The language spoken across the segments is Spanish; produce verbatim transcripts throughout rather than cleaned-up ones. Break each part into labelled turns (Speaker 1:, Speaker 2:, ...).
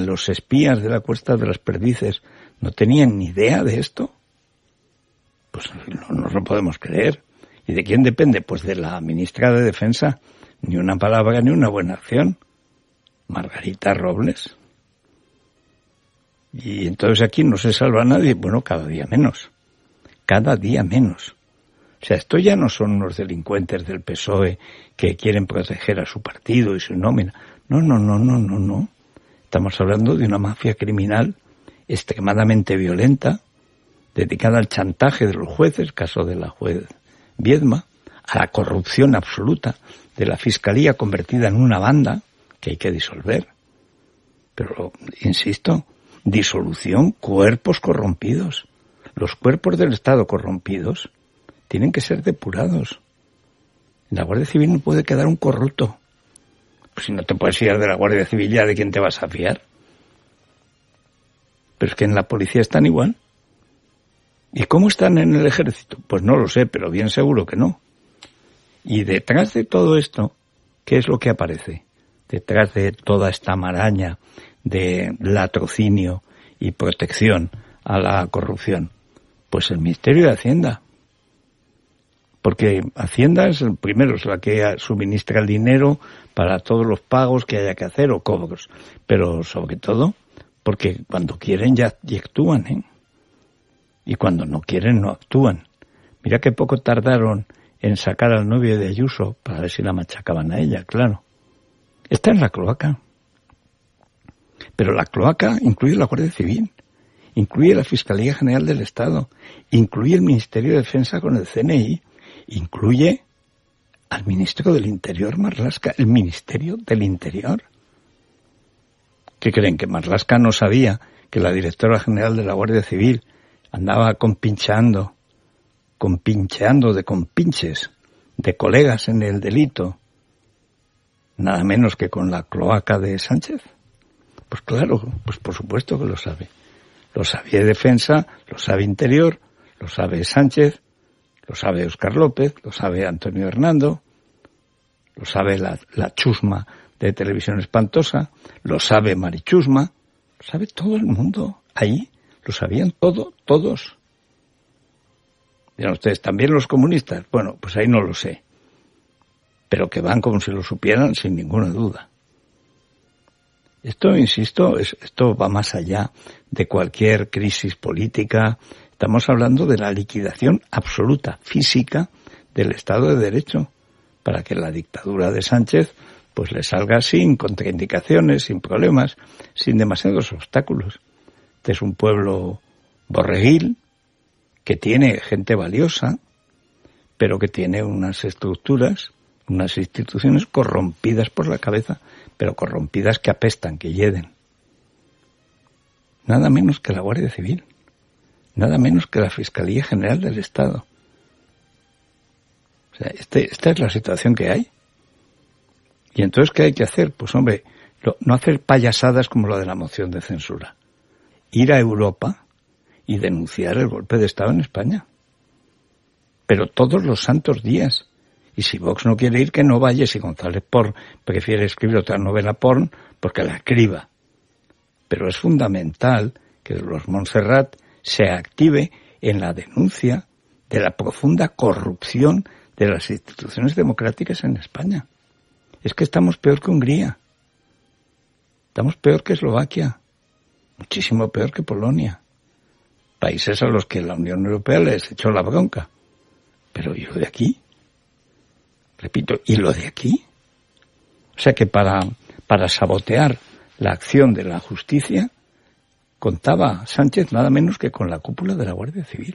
Speaker 1: los espías de la Cuesta de las Perdices no tenían ni idea de esto? Pues no nos lo podemos creer. ¿Y de quién depende? Pues de la ministra de Defensa. Ni una palabra ni una buena acción. Margarita Robles. Y entonces aquí no se salva nadie. Bueno, cada día menos. Cada día menos. O sea, esto ya no son unos delincuentes del P S O E que quieren proteger a su partido y su nómina. No, no, no, no, no, no. Estamos hablando de una mafia criminal extremadamente violenta, dedicada al chantaje de los jueces, caso de la juez Viedma, a la corrupción absoluta de la Fiscalía convertida en una banda que hay que disolver. Pero, insisto, disolución, cuerpos corrompidos. Los cuerpos del Estado corrompidos tienen que ser depurados. En la Guardia Civil no puede quedar un corrupto. Pues si no te puedes fiar de la Guardia Civil, ¿ya de quién te vas a fiar? Pero es que en la policía están igual. ¿Y cómo están en el ejército? Pues no lo sé, pero bien seguro que no. Y detrás de todo esto, ¿qué es lo que aparece? Detrás de toda esta maraña de latrocinio y protección a la corrupción, pues el Ministerio de Hacienda. Porque Hacienda es el primero, es la que suministra el dinero para todos los pagos que haya que hacer o cobros. Pero sobre todo, porque cuando quieren ya, ya actúan, ¿eh? Y cuando no quieren no actúan. Mira qué poco tardaron en sacar al novio de Ayuso para ver si la machacaban a ella, claro. Está en la cloaca. Pero la cloaca incluye la Guardia Civil, incluye la Fiscalía General del Estado, incluye el Ministerio de Defensa con el C N I, incluye al Ministro del Interior, Marlaska, el Ministerio del Interior. ¿Qué creen? ¿Que Marlaska no sabía que la Directora General de la Guardia Civil andaba compinchando, compincheando de compinches de colegas en el delito, nada menos que con la cloaca de Sánchez? Pues claro, pues por supuesto que lo sabe. Lo sabía Defensa, lo sabe Interior, lo sabe Sánchez, lo sabe Óscar López, lo sabe Antonio Hernando, lo sabe la, la chusma de Televisión Espantosa, lo sabe Marichusma, lo sabe todo el mundo. Ahí lo sabían todo, todos. Dirán ustedes, ¿también los comunistas? Bueno, pues ahí no lo sé. Pero que van como si lo supieran sin ninguna duda. Esto, insisto, es, esto va más allá de cualquier crisis política. Estamos hablando de la liquidación absoluta, física, del Estado de Derecho, para que la dictadura de Sánchez pues le salga sin contraindicaciones, sin problemas, sin demasiados obstáculos. Este es un pueblo borreguil que tiene gente valiosa, pero que tiene unas estructuras, unas instituciones corrompidas por la cabeza, pero corrompidas que apestan, que hieden. Nada menos que la Guardia Civil, nada menos que la Fiscalía General del Estado. O sea, este, esta es la situación que hay. Y entonces, ¿qué hay que hacer? Pues hombre, lo, no hacer payasadas como la de la moción de censura. Ir a Europa y denunciar el golpe de Estado en España. Pero todos los santos días. Y si Vox no quiere ir, que no vaya. Si González Pons prefiere escribir otra novela porn, pues que la escriba. Pero es fundamental que los Montserrat se active en la denuncia de la profunda corrupción de las instituciones democráticas en España. Es que estamos peor que Hungría. Estamos peor que Eslovaquia. Muchísimo peor que Polonia. Países a los que la Unión Europea les echó la bronca. Pero ¿y lo de aquí? Repito, ¿y lo de aquí? O sea que para, para sabotear la acción de la justicia contaba Sánchez nada menos que con la cúpula de la Guardia Civil.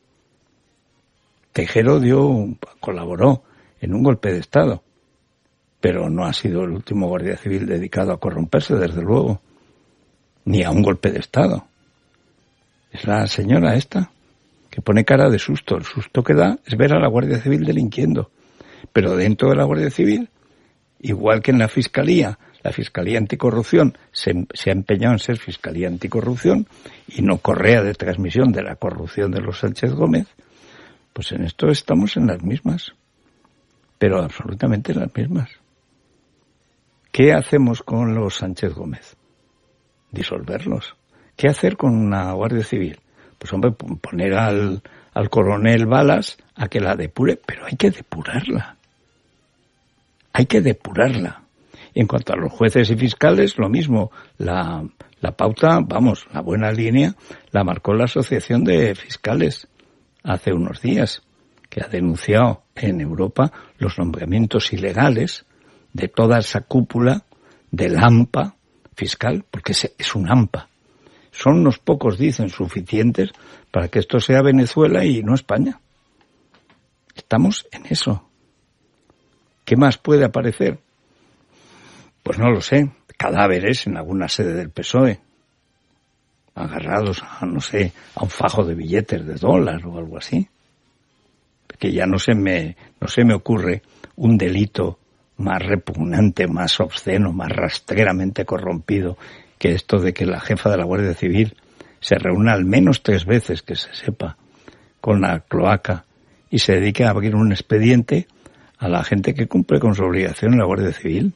Speaker 1: Tejero dio, colaboró en un golpe de Estado, pero no ha sido el último guardia civil dedicado a corromperse, desde luego, ni a un golpe de Estado. Es la señora esta, que pone cara de susto. El susto que da es ver a la Guardia Civil delinquiendo. Pero dentro de la Guardia Civil, igual que en la Fiscalía, la Fiscalía Anticorrupción se, se ha empeñado en ser Fiscalía Anticorrupción y no correa de transmisión de la corrupción de los Sánchez Gómez, pues en esto estamos en las mismas, pero absolutamente en las mismas. ¿Qué hacemos con los Sánchez Gómez? disolverlos. ¿Qué hacer con una Guardia Civil? Pues hombre, poner al, al coronel Balas a que la depure, pero hay que depurarla. Hay que depurarla. En cuanto a los jueces y fiscales, lo mismo. La, la pauta, vamos, la buena línea, la marcó la Asociación de Fiscales hace unos días, que ha denunciado en Europa los nombramientos ilegales de toda esa cúpula del AMPA fiscal, porque es, es un AMPA. Son unos pocos, dicen, suficientes para que esto sea Venezuela y no España. Estamos en eso. ¿Qué más puede aparecer? Pues no lo sé. Cadáveres en alguna sede del P S O E. Agarrados a, no sé, a un fajo de billetes de dólar o algo así. Que ya no se me, no se me ocurre un delito más repugnante, más obsceno, más rastreramente corrompido que esto de que la jefa de la Guardia Civil se reúna al menos tres veces, que se sepa, con la cloaca y se dedique a abrir un expediente a la gente que cumple con su obligación en la Guardia Civil.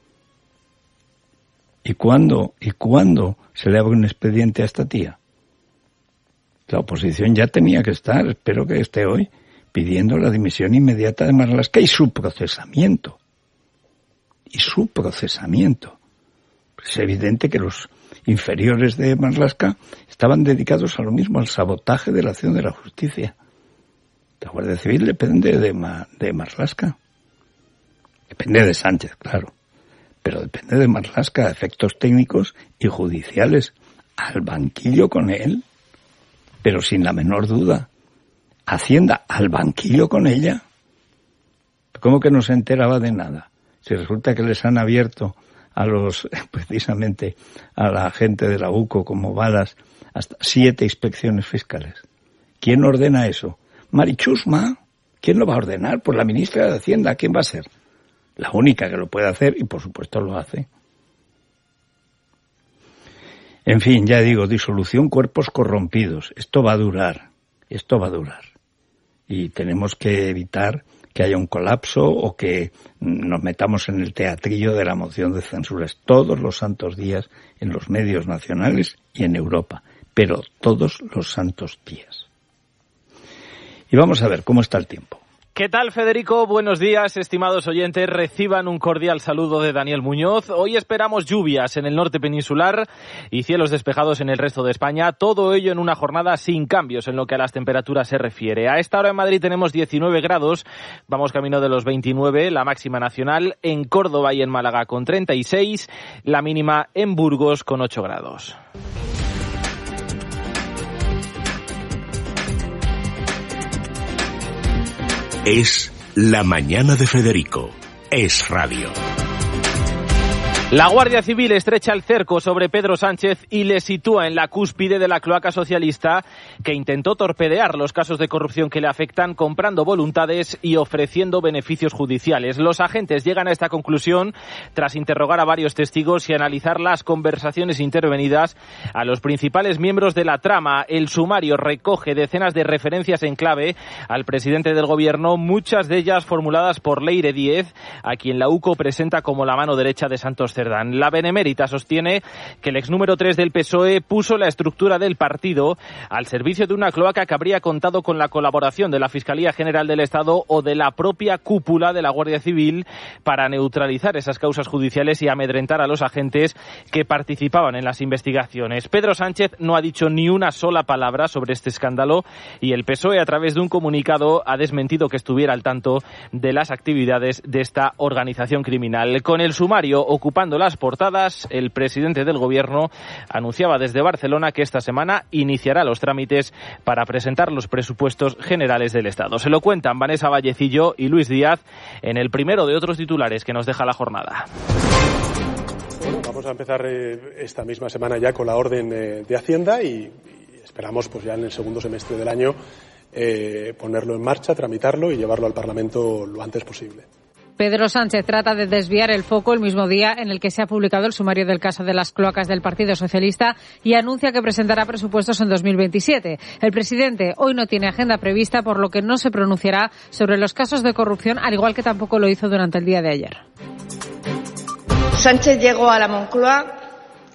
Speaker 1: ¿Y cuándo, y cuándo se le abre un expediente a esta tía? La oposición ya tenía que estar, espero que esté hoy, pidiendo la dimisión inmediata de Marlaska y su procesamiento. Y su procesamiento. Es evidente que los inferiores de Marlaska estaban dedicados a lo mismo, al sabotaje de la acción de la justicia. La Guardia Civil depende de, Ma, de Marlaska. Depende de Sánchez, claro. Pero depende de Marlaska, efectos técnicos y judiciales. Al banquillo con él, pero sin la menor duda. Hacienda al banquillo con ella. ¿Cómo que no se enteraba de nada? Si resulta que les han abierto a los, precisamente, a la gente de la U C O como Balas, hasta siete inspecciones fiscales. ¿Quién ordena eso? Marichusma. ¿Quién lo va a ordenar? Pues la ministra de Hacienda. ¿Quién va a ser? La única que lo puede hacer y por supuesto lo hace. En fin, ya digo, disolución cuerpos corrompidos. Esto va a durar. Esto va a durar. Y tenemos que evitar que haya un colapso o que nos metamos en el teatrillo de la moción de censuras todos los santos días en los medios nacionales y en Europa, pero todos los santos días. Y vamos a ver cómo está el tiempo.
Speaker 2: ¿Qué tal, Federico? Buenos días, estimados oyentes. Reciban un cordial saludo de Daniel Muñoz. Hoy esperamos lluvias en el norte peninsular y cielos despejados en el resto de España. Todo ello en una jornada sin cambios en lo que a las temperaturas se refiere. A esta hora en Madrid tenemos diecinueve grados, vamos camino de los veintinueve, la máxima nacional. En Córdoba y en Málaga con treinta y seis, la mínima en Burgos con ocho grados.
Speaker 3: Es La Mañana de Federico. Es radio.
Speaker 2: La Guardia Civil estrecha el cerco sobre Pedro Sánchez y le sitúa en la cúspide de la cloaca socialista que intentó torpedear los casos de corrupción que le afectan comprando voluntades y ofreciendo beneficios judiciales. Los agentes llegan a esta conclusión tras interrogar a varios testigos y analizar las conversaciones intervenidas a los principales miembros de la trama. El sumario recoge decenas de referencias en clave al presidente del gobierno, muchas de ellas formuladas por Leire Díez, a quien la U C O presenta como la mano derecha de Santos Cerdán. La Benemérita sostiene que el ex número tres del P S O E puso la estructura del partido al servicio de una cloaca que habría contado con la colaboración de la Fiscalía General del Estado o de la propia cúpula de la Guardia Civil para neutralizar esas causas judiciales y amedrentar a los agentes que participaban en las investigaciones. Pedro Sánchez no ha dicho ni una sola palabra sobre este escándalo y el P S O E, a través de un comunicado, ha desmentido que estuviera al tanto de las actividades de esta organización criminal. Con el sumario ocupando las portadas, el presidente del gobierno anunciaba desde Barcelona que esta semana iniciará los trámites para presentar los presupuestos generales del Estado. Se lo cuentan Vanessa Vallecillo y Luis Díaz en el primero de otros titulares que nos deja la jornada.
Speaker 4: Bueno, vamos a empezar eh, esta misma semana ya con la orden eh, de Hacienda y, y esperamos pues ya en el segundo semestre del año eh, ponerlo en marcha, tramitarlo y llevarlo al Parlamento lo antes posible.
Speaker 5: Pedro Sánchez trata de desviar el foco el mismo día en el que se ha publicado el sumario del caso de las cloacas del Partido Socialista y anuncia que presentará presupuestos en dos mil veintisiete. El presidente hoy no tiene agenda prevista, por lo que no se pronunciará sobre los casos de corrupción, al igual que tampoco lo hizo durante el día de ayer.
Speaker 6: Sánchez llegó a la Moncloa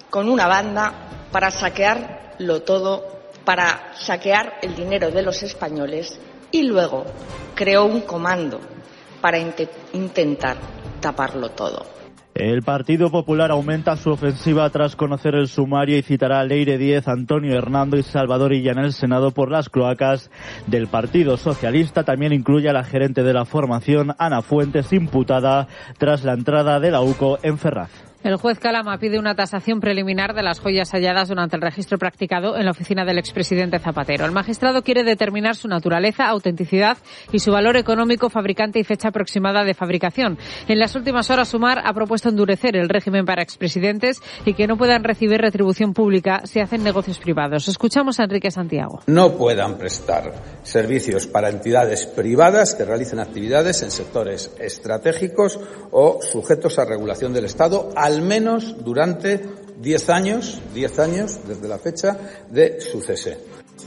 Speaker 6: con una banda para saquearlo todo, para saquear el dinero de los españoles, y luego creó un comando para int- intentar taparlo todo.
Speaker 7: El Partido Popular aumenta su ofensiva tras conocer el sumario y citará a Leire Díez, Antonio Hernando y Salvador Illa en el Senado por las cloacas del Partido Socialista. También incluye a la gerente de la formación, Ana Fuentes, imputada tras la entrada de la U C O en Ferraz.
Speaker 5: El juez Calama pide una tasación preliminar de las joyas halladas durante el registro practicado en la oficina del expresidente Zapatero. El magistrado quiere determinar su naturaleza, autenticidad y su valor económico, fabricante y fecha aproximada de fabricación. En las últimas horas, Sumar ha propuesto endurecer el régimen para expresidentes y que no puedan recibir retribución pública si hacen negocios privados. Escuchamos a Enrique Santiago.
Speaker 8: No puedan prestar servicios para entidades privadas que realicen actividades en sectores estratégicos o sujetos a regulación del Estado, al menos durante diez años, diez años desde la fecha de su cese.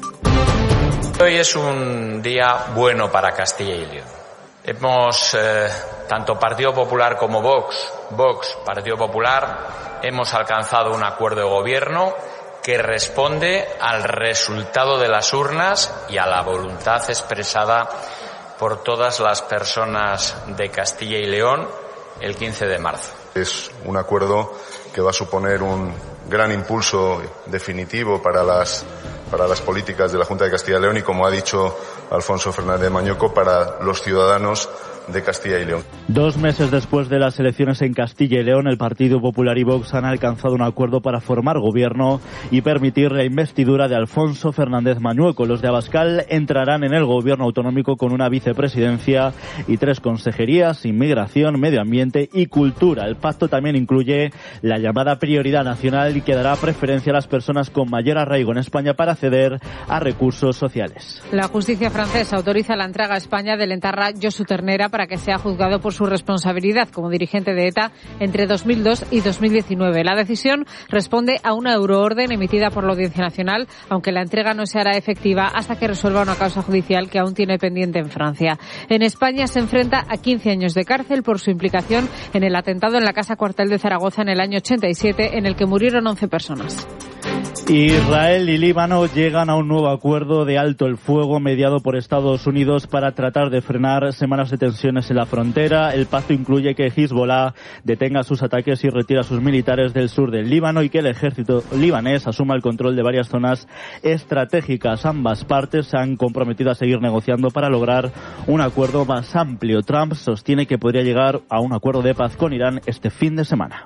Speaker 9: Hoy es un día bueno para Castilla y León. Hemos, eh, tanto Partido Popular como Vox, Vox, Partido Popular, hemos alcanzado un acuerdo de gobierno que responde al resultado de las urnas y a la voluntad expresada por todas las personas de Castilla y León el quince de marzo.
Speaker 10: Es un acuerdo que va a suponer un gran impulso definitivo para las, para las políticas de la Junta de Castilla y León y, como ha dicho Alfonso Fernández Mañueco, para los ciudadanos de Castilla y León.
Speaker 7: Dos meses después de las elecciones en Castilla y León, el Partido Popular y Vox han alcanzado un acuerdo para formar gobierno y permitir la investidura de Alfonso Fernández Mañueco. Los de Abascal entrarán en el gobierno autonómico con una vicepresidencia y tres consejerías: inmigración, medio ambiente y cultura. El pacto también incluye la llamada prioridad nacional y que dará preferencia a las personas con mayor arraigo en España para acceder a recursos sociales.
Speaker 5: La justicia francesa autoriza la entrega a España del etarra Josu Ternera para que sea juzgado por su responsabilidad como dirigente de ETA entre dos mil dos y dos mil diecinueve. La decisión responde a una euroorden emitida por la Audiencia Nacional, aunque la entrega no se hará efectiva hasta que resuelva una causa judicial que aún tiene pendiente en Francia. En España se enfrenta a quince años de cárcel por su implicación en el atentado en la Casa Cuartel de Zaragoza en el año ochenta y siete, en el que murieron once personas.
Speaker 7: Israel y Líbano llegan a un nuevo acuerdo de alto el fuego mediado por Estados Unidos para tratar de frenar semanas de tensiones en la frontera. El pacto incluye que Hezbollah detenga sus ataques y retire a sus militares del sur del Líbano y que el ejército libanés asuma el control de varias zonas estratégicas. Ambas partes se han comprometido a seguir negociando para lograr un acuerdo más amplio. Trump sostiene que podría llegar a un acuerdo de paz con Irán este fin de semana.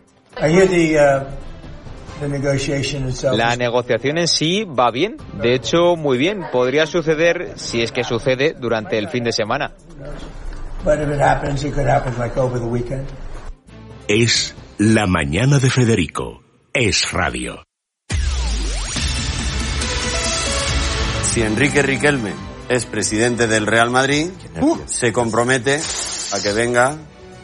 Speaker 11: La negociación en sí va bien, de hecho muy bien. Podría suceder, si es que sucede, durante el fin de semana.
Speaker 3: Es La Mañana de Federico. Es radio.
Speaker 12: Si Enrique Riquelme es presidente del Real Madrid, uh, se compromete a que venga...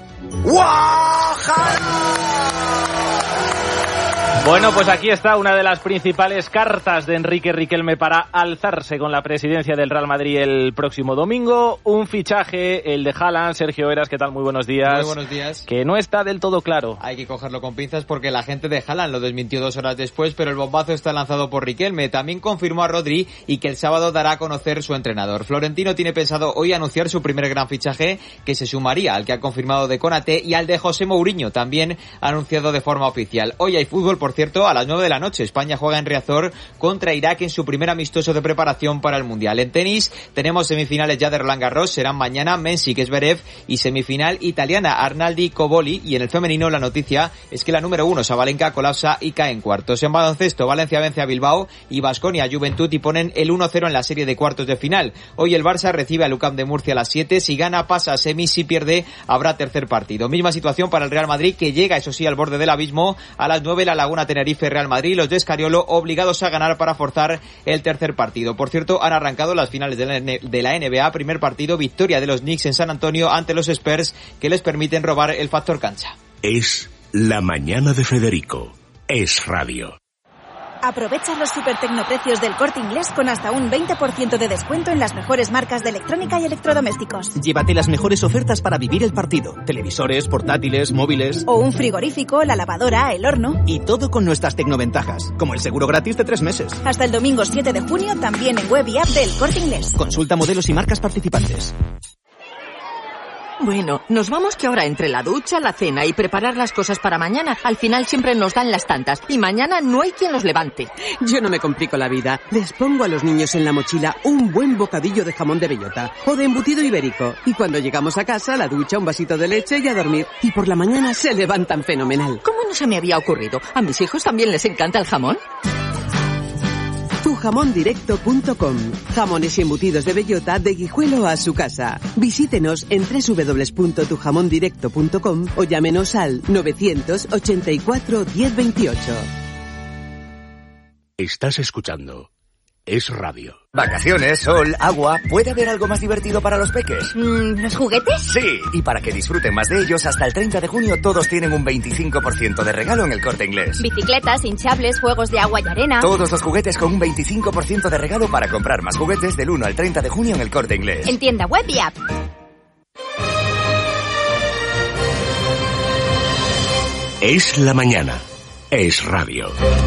Speaker 2: Bueno, pues aquí está una de las principales cartas de Enrique Riquelme para alzarse con la presidencia del Real Madrid el próximo domingo. Un fichaje, el de Haaland. Sergio Heras, ¿qué tal? Muy buenos días.
Speaker 13: Muy buenos días.
Speaker 2: Que no está del todo claro.
Speaker 13: Hay que cogerlo con pinzas porque la gente de Haaland lo desmintió dos horas después, pero el bombazo está lanzado por Riquelme. También confirmó a Rodri y que el sábado dará a conocer su entrenador. Florentino tiene pensado hoy anunciar su primer gran fichaje, que se sumaría al que ha confirmado de Konaté y al de José Mourinho, también anunciado de forma oficial. Hoy hay fútbol, por cierto, a las nueve de la noche. España juega en Riazor contra Irak en su primer amistoso de preparación para el Mundial. En tenis tenemos semifinales ya de Roland Garros, serán mañana Mensik-Zverev y semifinal italiana Arnaldi-Cobolli. Y en el femenino la noticia es que la número uno, Sabalenka, colapsa y cae en cuartos. En baloncesto, Valencia vence a Bilbao y Baskonia Juventud y ponen el uno cero en la serie de cuartos de final. Hoy el Barça recibe al U C A M de Murcia a las siete. Si gana pasa a semis, si pierde habrá tercer partido. Misma situación para el Real Madrid, que llega eso sí al borde del abismo. A las nueve la Laguna Tenerife Real Madrid, los de Escariolo obligados a ganar para forzar el tercer partido. Por cierto, han arrancado las finales de la, de la N B A. Primer partido, victoria de los Knicks en San Antonio ante los Spurs, que les permiten robar el factor cancha.
Speaker 3: Es La Mañana de Federico. Es radio.
Speaker 14: Aprovecha los supertecnoprecios del Corte Inglés con hasta un veinte por ciento de descuento en las mejores marcas de electrónica y electrodomésticos.
Speaker 15: Llévate las mejores ofertas para vivir el partido. Televisores, portátiles, móviles...
Speaker 14: O un frigorífico, la lavadora, el horno...
Speaker 15: Y todo con nuestras tecnoventajas, como el seguro gratis de tres meses.
Speaker 14: Hasta el domingo siete de junio, también en web y app del Corte Inglés.
Speaker 15: Consulta modelos y marcas participantes.
Speaker 16: Bueno, nos vamos que ahora entre la ducha, la cena y preparar las cosas para mañana, al final siempre nos dan las tantas y mañana no hay quien los levante.
Speaker 17: Yo no me complico la vida. Les pongo a los niños en la mochila un buen bocadillo de jamón de bellota o de embutido ibérico. Y cuando llegamos a casa, la ducha, un vasito de leche y a dormir. Y por la mañana se levantan fenomenal.
Speaker 16: ¿Cómo no se me había ocurrido? ¿A mis hijos también les encanta el jamón?
Speaker 17: tu jamón directo punto com. Jamones y embutidos de bellota de Guijuelo a su casa. Visítenos en doble u doble u doble u punto tu jamón directo punto com o llámenos al novecientos ochenta y cuatro diez veintiocho.
Speaker 3: Estás escuchando Es Radio.
Speaker 18: Vacaciones, sol, agua. ¿Puede haber algo más divertido para los peques?
Speaker 19: Mm, ¿Los juguetes?
Speaker 18: Sí, y para que disfruten más de ellos, hasta el treinta de junio todos tienen un veinticinco por ciento de regalo en el Corte Inglés.
Speaker 19: Bicicletas, hinchables, juegos de agua y arena.
Speaker 18: Todos los juguetes con un veinticinco por ciento de regalo para comprar más juguetes del uno al treinta de junio en el Corte Inglés.
Speaker 19: En tienda web y app.
Speaker 3: Es la mañana. Es Radio.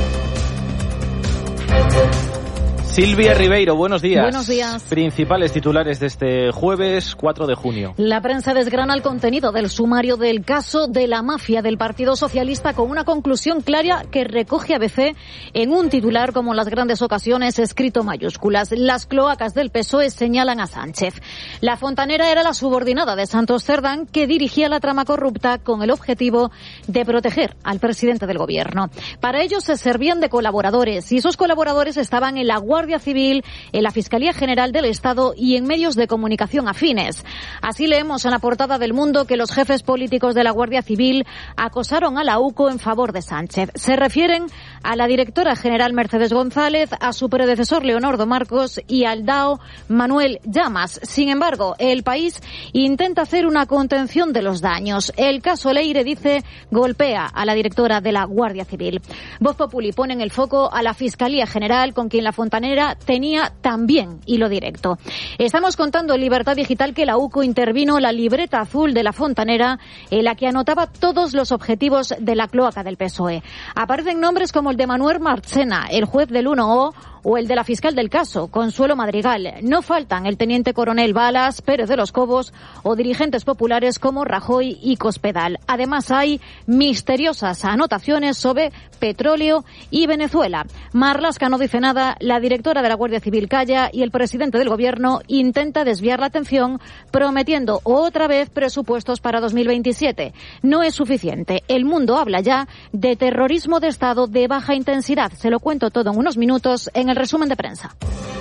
Speaker 2: Silvia Ribeiro, buenos días.
Speaker 5: Buenos días.
Speaker 2: Principales titulares de este jueves cuatro de junio.
Speaker 5: La prensa desgrana el contenido del sumario del caso de la mafia del Partido Socialista con una conclusión clara que recoge A B C en un titular como en las grandes ocasiones escrito mayúsculas. Las cloacas del P S O E señalan a Sánchez. La fontanera era la subordinada de Santos Cerdán que dirigía la trama corrupta con el objetivo de proteger al presidente del gobierno. Para ello se servían de colaboradores y esos colaboradores estaban en la Guardia Civil, en la Fiscalía General del Estado y en medios de comunicación afines. Así leemos en la portada del Mundo que los jefes políticos de la Guardia Civil acosaron a la U C O en favor de Sánchez. Se refieren a la directora general Mercedes González, a su predecesor Leonardo Marcos y al D A O Manuel Llamas. Sin embargo, El País intenta hacer una contención de los daños. El caso Leire, dice, golpea a la directora de la Guardia Civil. Voz Populi pone en el foco a la Fiscalía General, con quien la fontanera tenía también hilo directo. Estamos contando en Libertad Digital que la U C O intervino la libreta azul de la fontanera en la que anotaba todos los objetivos de la cloaca del P S O E. Aparecen nombres como el de Manuel Marchena, el juez del uno O, o el de la fiscal del caso, Consuelo Madrigal. No faltan el teniente coronel Balas, Pérez de los Cobos o dirigentes populares como Rajoy y Cospedal. Además hay misteriosas anotaciones sobre petróleo y Venezuela. Marlaska no dice nada, la directora de la Guardia Civil calla y el presidente del gobierno intenta desviar la atención prometiendo otra vez presupuestos para dos mil veintisiete. No es suficiente. El Mundo habla ya de terrorismo de Estado de baja intensidad. Se lo cuento todo en unos minutos en el resumen de prensa.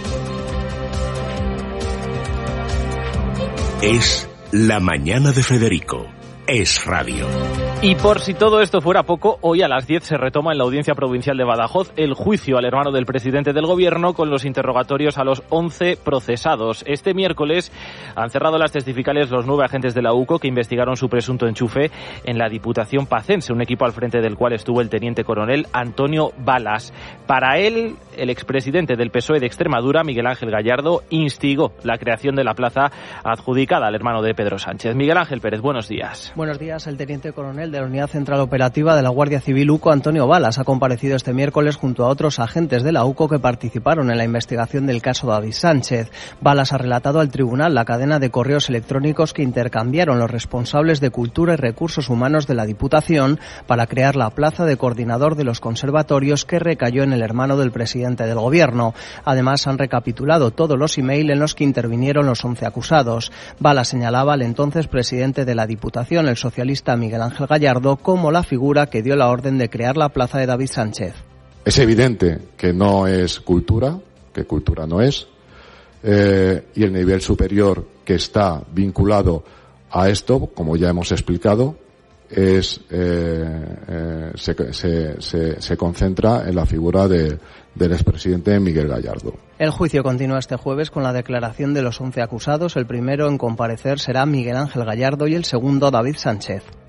Speaker 3: Es la mañana de Federico. Es Radio.
Speaker 2: Y por si todo esto fuera poco, hoy a las diez se retoma en la Audiencia Provincial de Badajoz el juicio al hermano del presidente del gobierno con los interrogatorios a los once procesados. Este miércoles han cerrado las testificales los nueve agentes de la U C O que investigaron su presunto enchufe en la Diputación Pacense, un equipo al frente del cual estuvo el teniente coronel Antonio Balas. Para él, el expresidente del P S O E de Extremadura, Miguel Ángel Gallardo, instigó la creación de la plaza adjudicada al hermano de Pedro Sánchez. Miguel Ángel Pérez, buenos días.
Speaker 20: Buenos días. El teniente coronel de la Unidad Central Operativa de la Guardia Civil U C O, Antonio Balas, ha comparecido este miércoles junto a otros agentes de la U C O que participaron en la investigación del caso David Sánchez. Balas ha relatado al tribunal la cadena de correos electrónicos que intercambiaron los responsables de Cultura y Recursos Humanos de la Diputación para crear la plaza de coordinador de los conservatorios que recayó en el hermano del presidente del Gobierno. Además, han recapitulado todos los email en los que intervinieron los once acusados. Balas señalaba al entonces presidente de la Diputación, el socialista Miguel Ángel Gallardo, como la figura que dio la orden de crear la plaza de David Sánchez.
Speaker 21: Es evidente que no es cultura, que cultura no es, eh, y el nivel superior que está vinculado a esto, como ya hemos explicado, es eh, eh, se, se, se, se concentra en la figura de, del expresidente Miguel Gallardo.
Speaker 20: El juicio continúa este jueves con la declaración de los once acusados. El primero en comparecer será Miguel Ángel Gallardo y el segundo David Sánchez.